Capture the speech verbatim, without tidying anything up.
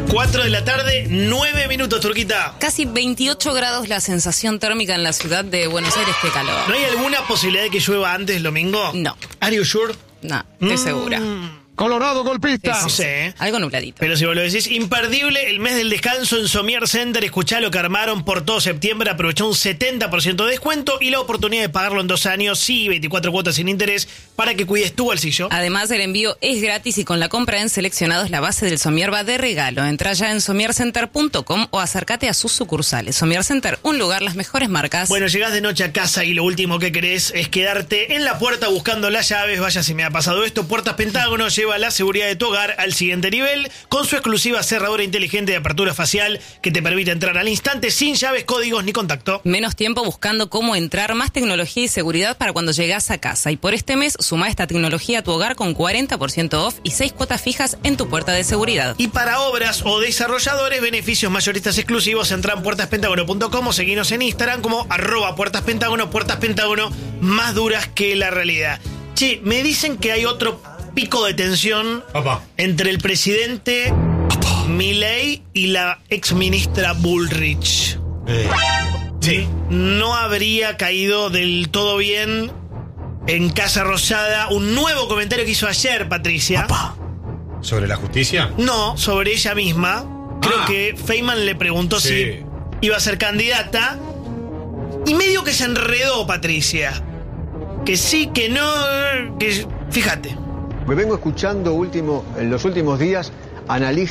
cuatro de la tarde, nueve minutos, Turquita. Casi veintiocho grados la sensación térmica en la ciudad de Buenos Aires. Qué calor. ¿No hay alguna posibilidad de que llueva antes del domingo? No. ¿Are you sure? No, estoy Mm. segura. Colorado golpista. Sí, No sí, sé, ¿eh? Algo nubladito. Pero si vos lo decís, imperdible el mes del descanso en Somier Center. Escuchá lo que armaron por todo septiembre. Aprovechó un setenta por ciento de descuento y la oportunidad de pagarlo en dos años, sí, veinticuatro cuotas sin interés, para que cuides tu bolsillo. Además, el envío es gratis y con la compra en seleccionados la base del Somier va de regalo. Entrá ya en somier center punto com o acércate a sus sucursales. Somier Center, un lugar, las mejores marcas. Bueno, llegás de noche a casa y lo último que querés es quedarte en la puerta buscando las llaves. Vaya si me ha pasado esto. Puertas Pentágono lleva la seguridad de tu hogar al siguiente nivel con su exclusiva cerradura inteligente de apertura facial que te permite entrar al instante sin llaves, códigos ni contacto. Menos tiempo buscando cómo entrar, más tecnología y seguridad para cuando llegás a casa. Y por este mes, suma esta tecnología a tu hogar con cuarenta por ciento off y seis cuotas fijas en tu puerta de seguridad. Y para obras o desarrolladores, beneficios mayoristas exclusivos, entra en puertas pentágono punto com o seguinos en Instagram como arroba Puertas Pentágono, Puertas Pentágono, más duras que la realidad. Che, me dicen que hay otro pico de tensión Opa. entre el presidente Milei y la exministra Bullrich. Eh. Sí. No habría caído del todo bien en Casa Rosada un nuevo comentario que hizo ayer Patricia. ¿Sobre la justicia? No, sobre ella misma. Creo Ah. que Feynman le preguntó Sí. si iba a ser candidata. Y medio que se enredó Patricia. Que sí, que no. Que, fíjate. Me vengo escuchando último, en los últimos días analistas